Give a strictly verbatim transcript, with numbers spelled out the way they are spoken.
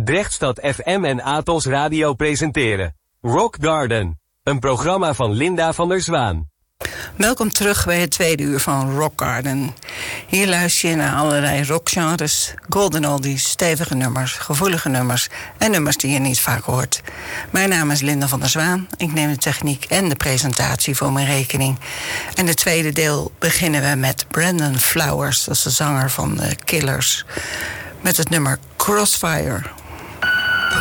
Drechtstad F M en Atos Radio presenteren Rock Garden, een programma van Linda van der Zwaan. Welkom terug bij het tweede uur van Rock Garden. Hier luister je naar allerlei rockgenres, golden oldies, stevige nummers, gevoelige nummers en nummers die je niet vaak hoort. Mijn naam is Linda van der Zwaan. Ik neem de techniek en de presentatie voor mijn rekening. En het tweede deel beginnen we met Brandon Flowers, dat is de zanger van The Killers, met het nummer Crossfire.